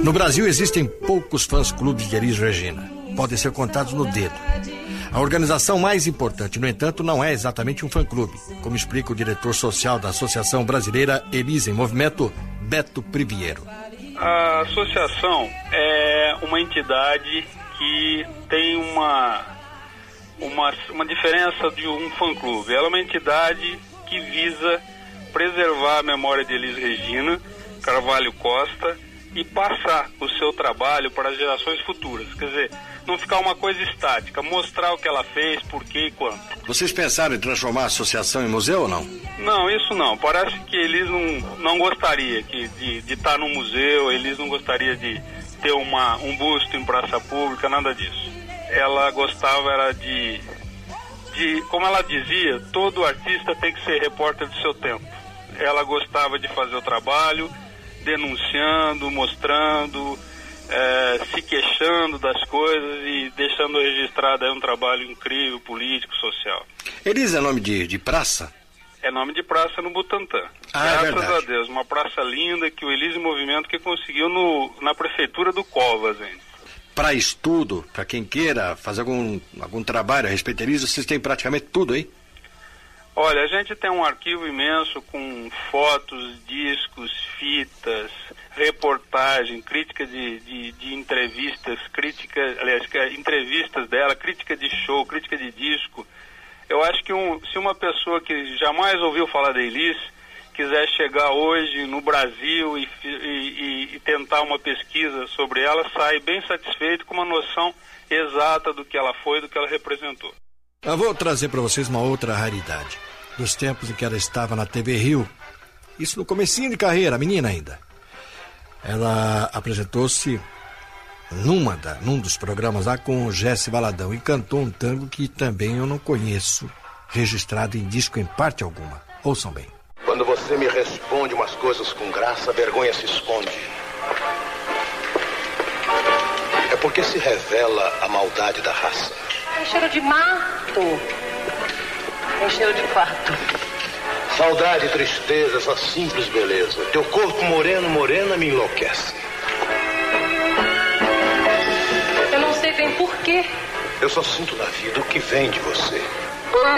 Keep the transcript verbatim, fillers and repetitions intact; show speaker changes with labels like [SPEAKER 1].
[SPEAKER 1] No Brasil existem poucos fãs-clubes de Elis Regina. Podem ser contados no dedo. A organização mais importante, no entanto, não é exatamente um fã-clube, como explica o diretor social da Associação Brasileira Elis em Movimento, Beto Priviero.
[SPEAKER 2] A associação é uma entidade que tem uma, uma, uma diferença de um fã-clube. Ela é uma entidade que visa preservar a memória de Elis Regina Carvalho Costa e passar o seu trabalho para as gerações futuras. Quer dizer, não ficar uma coisa estática, mostrar o que ela fez, por quê e quanto.
[SPEAKER 1] Vocês pensaram em transformar a associação em museu ou não?
[SPEAKER 2] Não, isso não. Parece que Elis não, não gostaria que, de, de estar no museu, Elis não gostaria de ter uma, um busto em praça pública, nada disso. Ela gostava era de, de, como ela dizia, todo artista tem que ser repórter do seu tempo. Ela gostava de fazer o trabalho, denunciando, mostrando, é, se queixando das coisas e deixando registrado aí um trabalho incrível, político, social.
[SPEAKER 1] Elis é nome de, de praça?
[SPEAKER 2] É nome de praça no Butantã.
[SPEAKER 1] Ah,
[SPEAKER 2] Graças
[SPEAKER 1] é
[SPEAKER 2] a Deus, uma praça linda que o Elis em Movimento que conseguiu no, na prefeitura do Covas, hein?
[SPEAKER 1] Para estudo, para quem queira fazer algum, algum trabalho a respeito de Elis, vocês têm praticamente tudo aí?
[SPEAKER 2] Olha, a gente tem um arquivo imenso com fotos, discos, fitas, reportagem, crítica de, de, de entrevistas, crítica, aliás, entrevistas dela, crítica de show, crítica de disco. Eu acho que um, se uma pessoa que jamais ouviu falar da Elis quiser chegar hoje no Brasil e, e, e tentar uma pesquisa sobre ela, sai bem satisfeito com uma noção exata do que ela foi, do que ela representou.
[SPEAKER 1] Eu vou trazer para vocês uma outra raridade. Dos tempos em que ela estava na T V Rio, isso no comecinho de carreira, menina ainda. Ela apresentou-se numa da, num dos programas lá com o Jesse Valadão e cantou um tango que também eu não conheço, registrado em disco em parte alguma. Ouçam bem.
[SPEAKER 3] Quando você me responde umas coisas com graça, a vergonha se esconde. É porque se revela a maldade da raça.
[SPEAKER 4] Tem cheiro de mato. Tem cheiro de quarto.
[SPEAKER 3] Saudade e tristeza, essa simples beleza. Teu corpo moreno, morena me enlouquece.
[SPEAKER 4] Eu não sei bem por quê.
[SPEAKER 3] Eu só sinto na vida o que vem de você.